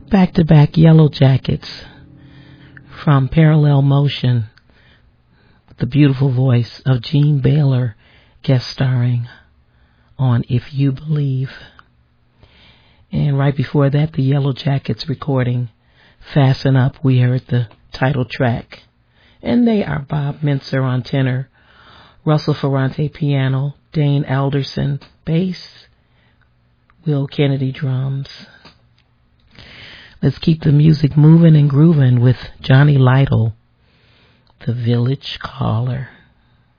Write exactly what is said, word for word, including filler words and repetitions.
back-to-back Yellow Jackets from Parallel Motion, the beautiful voice of Gene Baylor guest starring on If You Believe. And right before that, the Yellow Jackets recording Fasten Up. We heard the title track. And they are Bob Mintzer on tenor, Russell Ferrante piano, Dane Alderson bass, Will Kennedy drums. Let's keep the music moving and grooving with Johnny Lytle, The Village Caller.